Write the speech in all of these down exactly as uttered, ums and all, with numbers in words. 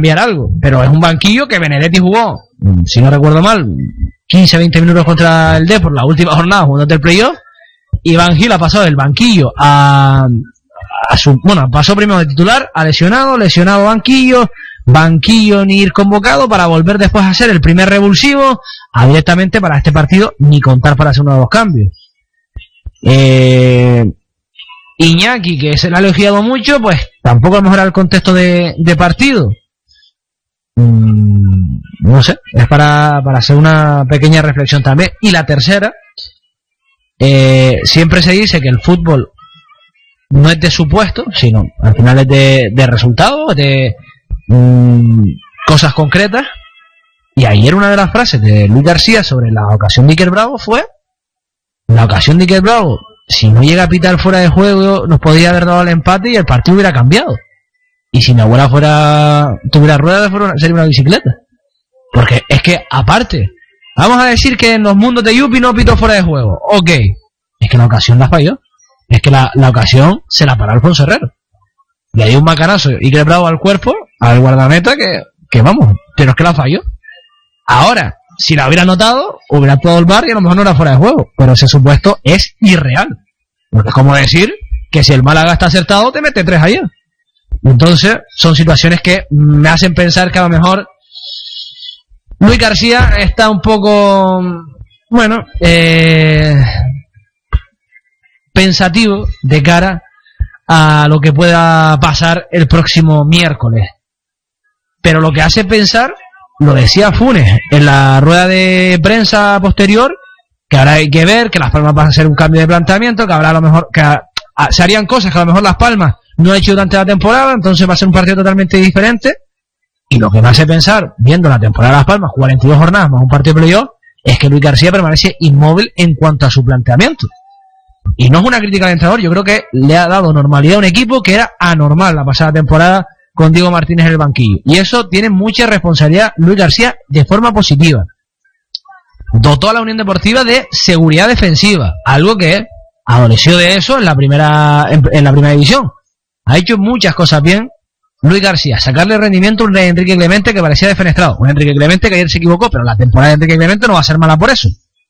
cambiar algo, pero es un banquillo que Benedetti jugó, si no recuerdo mal, quince a veinte minutos contra el Depor la última jornada jugando el playoff, y Van Gil ha pasado del banquillo a, a su, bueno, pasó primero de titular a lesionado, lesionado banquillo, banquillo ni ir convocado para volver después a ser el primer revulsivo, a directamente para este partido ni contar para hacer uno de los cambios. Eh, Iñaki, que se le ha elogiado mucho, pues tampoco a lo mejor era el contexto de, de partido. Mm, no sé, es para, para hacer una pequeña reflexión también. Y la tercera, eh, siempre se dice que el fútbol no es de supuesto, sino al final es de, de resultados, de mm, cosas concretas. Y ayer una de las frases de Luis García sobre la ocasión de Iker Bravo fue: la ocasión de Iker Bravo, si no llega a pitar fuera de juego, nos podría haber dado el empate y el partido hubiera cambiado. Y si mi abuela fuera tuviera ruedas, sería una bicicleta. Porque es que, aparte, vamos a decir que en los mundos de Yupi no pitó fuera de juego. Ok. Es que la ocasión la falló. Es que la, la ocasión se la paró Alfonso Herrero. Le dio un macanazo y que Bravo al cuerpo, al guardameta, que, que vamos, pero es que la falló. Ahora, si la hubiera notado, hubiera actuado el V A R y a lo mejor no era fuera de juego. Pero ese supuesto es irreal. Porque es como decir que si el Málaga está acertado, te mete tres ayer. Entonces, son situaciones que me hacen pensar que a lo mejor Luis García está un poco, bueno, eh, pensativo de cara a lo que pueda pasar el próximo miércoles. Pero lo que hace pensar, lo decía Funes en la rueda de prensa posterior, que ahora hay que ver, que Las Palmas va a hacer un cambio de planteamiento, que habrá a lo mejor, que a, a, se harían cosas que a lo mejor Las Palmas no ha hecho durante la temporada, entonces va a ser un partido totalmente diferente. Y lo que me hace pensar, viendo la temporada de Las Palmas, cuarenta y dos jornadas más un partido de playoff, es que Luis García permanece inmóvil en cuanto a su planteamiento. Y no es una crítica al entrenador, yo creo que le ha dado normalidad a un equipo que era anormal la pasada temporada con Diego Martínez en el banquillo. Y eso tiene mucha responsabilidad Luis García de forma positiva. Dotó a la Unión Deportiva de seguridad defensiva, algo que adoleció de eso en la primera en, en la primera división. Ha hecho muchas cosas bien Luis García. Sacarle rendimiento a un Enrique Clemente que parecía defenestrado. Un Enrique Clemente que ayer se equivocó, pero la temporada de Enrique Clemente no va a ser mala por eso.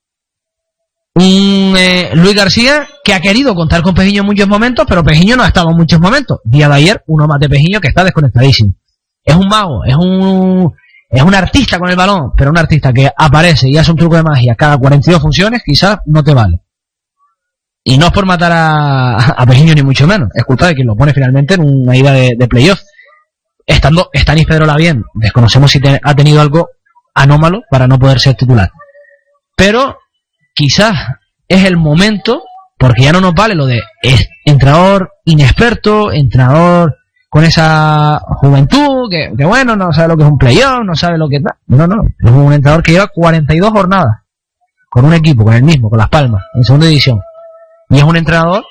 Un eh, Luis García que ha querido contar con Pejiño en muchos momentos, pero Pejiño no ha estado en muchos momentos. Día de ayer, uno más de Pejiño que está desconectadísimo. Es un mago, es un es un artista con el balón, pero un artista que aparece y hace un truco de magia cada cuarenta y dos funciones, quizás no te vale. Y no es por matar a, a Pejiño ni mucho menos, es culpa de quien lo pone finalmente en una ida de, de playoff. Estando Stanis Pedrola bien, desconocemos si te, ha tenido algo anómalo para no poder ser titular. Pero quizás es el momento, porque ya no nos vale lo de es, entrenador inexperto, entrenador con esa juventud, que, que bueno, no sabe lo que es un playoff, no sabe lo que es... No, no, es un entrenador que lleva cuarenta y dos jornadas con un equipo, con el mismo, con Las Palmas, en segunda división. Y es un entrenador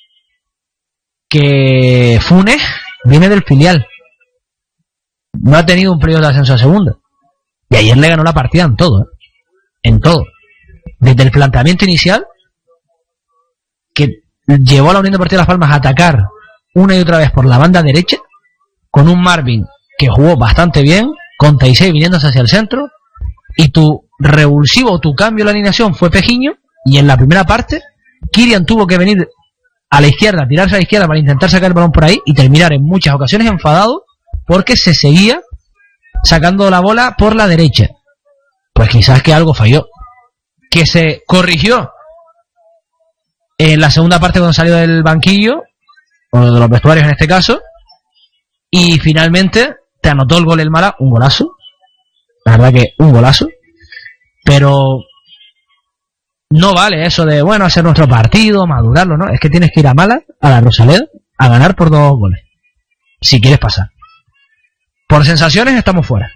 que Funes viene del filial. No ha tenido un periodo de ascenso a segunda. Y ayer le ganó la partida en todo, ¿eh? En todo. Desde el planteamiento inicial, que llevó a la Unión Deportiva Las Palmas a atacar una y otra vez por la banda derecha, con un Marvin que jugó bastante bien, con Taisei viniéndose hacia el centro, y tu revulsivo, tu cambio de la alineación fue Pejiño, y en la primera parte, Kirian tuvo que venir a la izquierda, tirarse a la izquierda para intentar sacar el balón por ahí, y terminar en muchas ocasiones enfadado, porque se seguía sacando la bola por la derecha. Pues quizás que algo falló, que se corrigió en la segunda parte cuando salió del banquillo, o de los vestuarios en este caso, y finalmente te anotó el gol el Málaga, un golazo, la verdad que un golazo, pero no vale eso de, bueno, hacer nuestro partido, madurarlo, ¿no? Es que tienes que ir a Málaga, a la Rosaleda, a ganar por dos goles, si quieres pasar. Por sensaciones estamos fuera.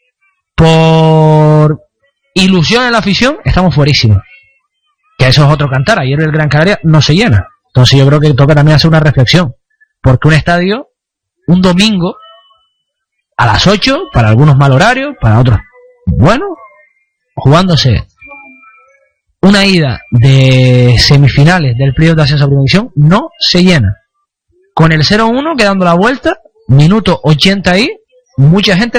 Por ilusión en la afición estamos fuerísimos. Que eso es otro cantar. Ayer el Gran Canaria no se llena. Entonces yo creo que toca también hacer una reflexión. Porque un estadio, un domingo, a las ocho, para algunos mal horario, para otros, bueno, jugándose una ida de semifinales del playoff de ascenso a primera división, no se llena. Con el cero uno quedando la vuelta, minuto ochenta y mucha gente